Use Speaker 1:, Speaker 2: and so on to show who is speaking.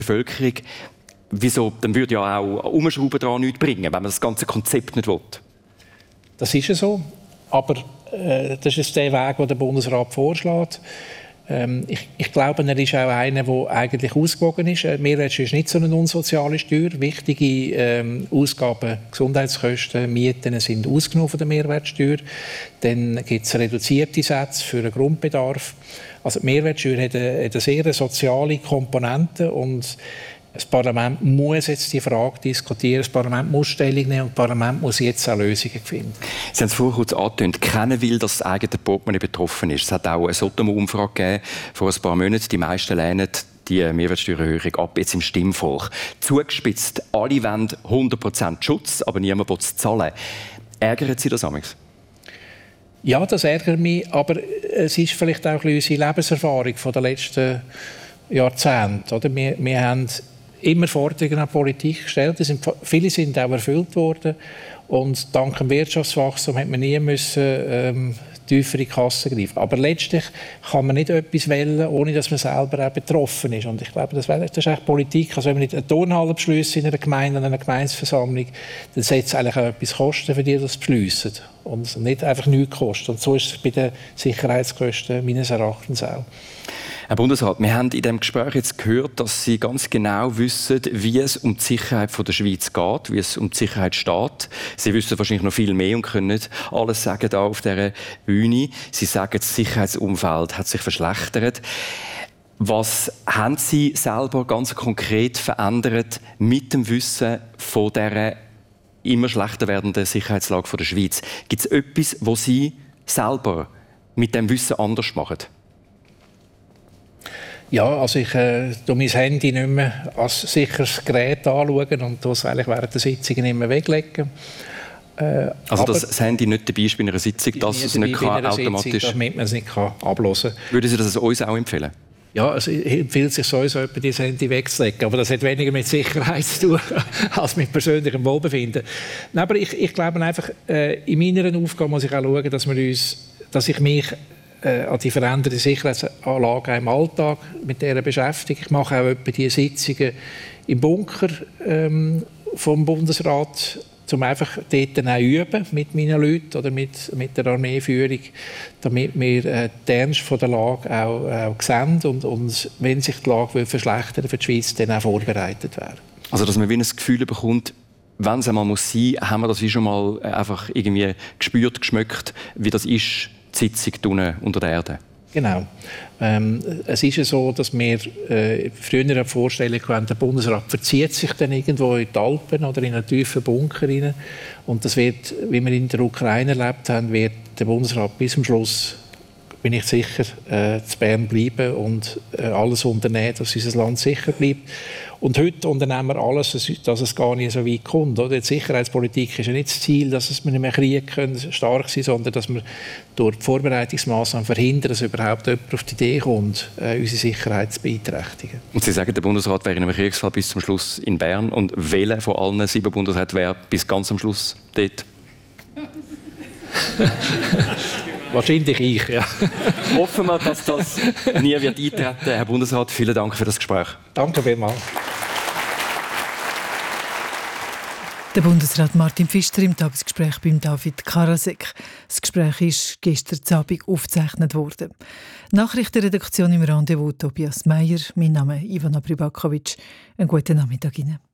Speaker 1: Bevölkerung. Wieso? Dann würde ja auch Umschrauben daran nichts bringen, wenn man das ganze Konzept nicht will.
Speaker 2: Das ist ja so. Aber das ist der Weg, den der Bundesrat vorschlägt. Ich glaube, er ist auch einer, der eigentlich ausgewogen ist. Die Mehrwertsteuer ist nicht so eine unsoziale Steuer. Wichtige Ausgaben, Gesundheitskosten, Mieten sind ausgenommen von der Mehrwertsteuer. Dann gibt es reduzierte Sätze für den Grundbedarf. Also die Mehrwertsteuer hat eine sehr soziale Komponente und das Parlament muss jetzt die Frage diskutieren, das Parlament muss Stellung nehmen und das Parlament muss jetzt auch Lösungen finden.
Speaker 1: Sie haben es vorher kurz angetönt, keiner will, dass das eigene Portemonnaie betroffen ist. Es hat auch eine Sotomo-Umfrage gegeben vor ein paar Monaten. Die meisten lehnen die Mehrwertsteuererhöhung ab, jetzt im Stimmvolk. Zugespitzt, alle wollen 100% Schutz, aber niemand will es zahlen. Ärgert Sie das amigs?
Speaker 2: Ja, das ärgert mich, aber es ist vielleicht auch unsere Lebenserfahrung von den letzten Jahrzehnten. Oder? Wir haben immer Forderungen an die Politik gestellt. Viele sind auch erfüllt worden. Und dank dem Wirtschaftswachstum hat man nie müssen, tiefer in die Kasse greifen. Aber letztlich kann man nicht etwas wählen, ohne dass man selber auch betroffen ist. Und ich glaube, das ist eigentlich Politik. Also wenn man nicht eine Turnhalle beschließt in einer Gemeinde, in einer Gemeindeversammlung, dann sollte es eigentlich auch etwas kosten, für die das beschliessen. Und nicht einfach nichts kosten. Und so ist es bei den Sicherheitskosten meines Erachtens auch.
Speaker 1: Herr Bundesrat, wir haben in diesem Gespräch jetzt gehört, dass Sie ganz genau wissen, wie es um die Sicherheit der Schweiz geht, wie es um die Sicherheit steht. Sie wissen wahrscheinlich noch viel mehr und können nicht alles sagen da auf dieser Bühne. Sie sagen, das Sicherheitsumfeld hat sich verschlechtert. Was haben Sie selber ganz konkret verändert mit dem Wissen von dieser immer schlechter werdenden Sicherheitslage der Schweiz? Gibt es etwas, was Sie selber mit dem Wissen anders machen?
Speaker 2: Ja, also ich schaue mein Handy nicht mehr als sicheres Gerät anschauen und das eigentlich während der Sitzungen immer weglegen.
Speaker 1: Also dass das Handy nicht dabei ist bei einer Sitzung, dass es nicht kann, automatisch...
Speaker 2: Sitzung, damit man es nicht abhören kann.
Speaker 1: Würden Sie das uns auch empfehlen?
Speaker 2: Ja, es empfiehlt sich sowieso, das Handy wegzulegen. Aber das hat weniger mit Sicherheit zu tun als mit persönlichem Wohlbefinden. Nein, aber ich glaube einfach, in meiner Aufgabe muss ich auch schauen, dass ich mich an die veränderte Sicherheitsanlage im Alltag mit der beschäftige. Ich mache auch etwa die Sitzungen im Bunker vom Bundesrat, um einfach dort dann auch üben mit meinen Leuten oder mit der Armeeführung, damit wir den Ernst von der Lage auch sehen und wenn sich die Lage verschlechtern für die Schweiz, dann auch vorbereitet werden.
Speaker 1: Also dass man wie ein Gefühl bekommt, wenn es einmal sein muss, haben wir das wie schon mal einfach irgendwie gespürt, geschmeckt, wie das ist, die Sitzung unter der Erde.
Speaker 2: Genau. Es ist ja so, dass wir früher eine Vorstellung hatten, der Bundesrat verzieht sich dann irgendwo in die Alpen oder in einen tiefen Bunker rein. Und das wird, wie wir in der Ukraine erlebt haben, wird der Bundesrat bis zum Schluss, bin ich sicher, zu Bern bleiben und alles unternehmen, dass unser Land sicher bleibt. Und heute unternehmen wir alles, dass es gar nicht so weit kommt. Oder? Die Sicherheitspolitik ist ja nicht das Ziel, dass wir nicht mehr kriegen können, stark sein, sondern dass wir durch die Vorbereitungsmaßnahmen verhindern, dass überhaupt jemand auf die Idee kommt, unsere Sicherheit zu beeinträchtigen.
Speaker 1: Und Sie sagen, der Bundesrat wäre in einem Kriegsfall bis zum Schluss in Bern. Und welcher von allen 7 Bundesräten wäre bis ganz am Schluss dort?
Speaker 2: Wahrscheinlich ich, ja.
Speaker 1: Hoffen wir, dass das nie wird eintreten. Herr Bundesrat, vielen Dank für das Gespräch.
Speaker 2: Danke vielmals.
Speaker 3: Der Bundesrat Martin Pfister im Tagesgespräch beim David Karasek. Das Gespräch ist gestern Abend aufgezeichnet worden. Nachrichtenredaktion im Rendezvous Tobias Meyer. Mein Name ist Ivana Pribakovic. Einen guten Nachmittag Ihnen.